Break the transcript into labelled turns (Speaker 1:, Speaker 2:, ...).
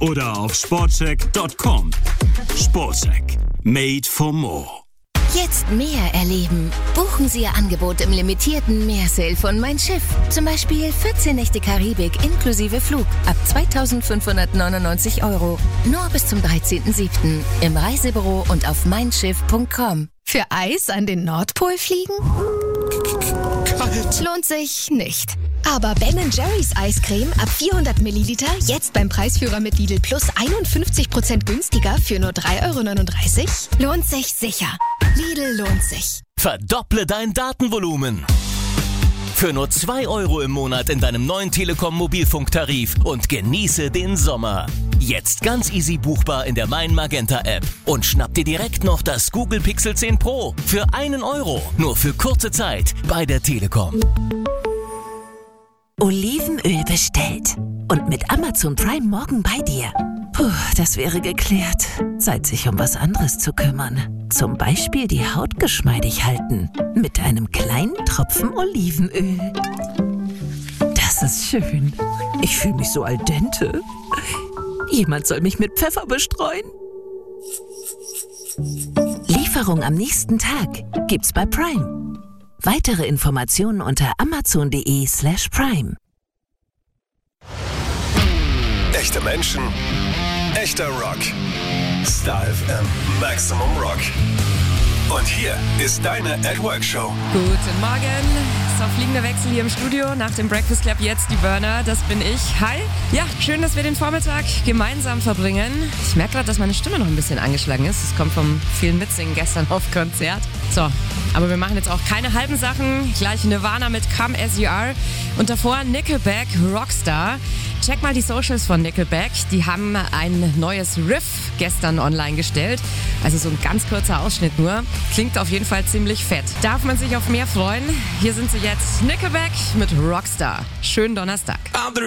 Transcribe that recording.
Speaker 1: oder auf sportcheck.com. Sportcheck. Made for more.
Speaker 2: Jetzt mehr erleben. Buchen Sie Ihr Angebot im limitierten Meersale von Mein Schiff. Zum Beispiel 14 Nächte Karibik inklusive Flug ab 2.599 €. Nur bis zum 13.07. im Reisebüro und auf meinschiff.com.
Speaker 3: Für Eis an den Nordpol fliegen?
Speaker 1: Kalt.
Speaker 3: Lohnt sich nicht. Aber Ben & Jerry's Eiscreme ab 400 Milliliter jetzt beim Preisführer mit Lidl Plus 51% günstiger für nur 3,39 €? Lohnt sich sicher. Lidl lohnt sich.
Speaker 4: Verdopple dein Datenvolumen. Für nur 2 € im Monat in deinem neuen Telekom-Mobilfunktarif und genieße den Sommer. Jetzt ganz easy buchbar in der Mein Magenta App. Und schnapp dir direkt noch das Google Pixel 10 Pro für 1 €. Nur für kurze Zeit bei der Telekom.
Speaker 5: Olivenöl bestellt. Und mit Amazon Prime morgen bei dir. Puh, das wäre geklärt. Zeit, sich um was anderes zu kümmern. Zum Beispiel die Haut geschmeidig halten. Mit einem kleinen Tropfen Olivenöl. Das ist schön. Ich fühle mich so al dente. Jemand soll mich mit Pfeffer bestreuen. Lieferung am nächsten Tag gibt's bei Prime. Weitere Informationen unter amazon.de/prime.
Speaker 6: Echte Menschen, echter Rock. Star FM Maximum Rock. Und hier ist deine At-Work-Show.
Speaker 7: Guten Morgen. So, fliegender Wechsel hier im Studio. Nach dem Breakfast Club jetzt die Burner. Das bin ich. Hi. Ja, schön, dass wir den Vormittag gemeinsam verbringen. Ich merke gerade, dass meine Stimme noch ein bisschen angeschlagen ist. Es kommt vom vielen Mitsingen gestern auf Konzert. So, aber wir machen jetzt auch keine halben Sachen. Gleich Nirvana mit Come As You Are. Und davor Nickelback, Rockstar. Check mal die Socials von Nickelback. Die haben ein neues Riff gestern online gestellt. Also so ein ganz kurzer Ausschnitt nur. Klingt auf jeden Fall ziemlich fett. Darf man sich auf mehr freuen? Hier sind sie jetzt, Nickelback mit Rockstar. Schönen Donnerstag.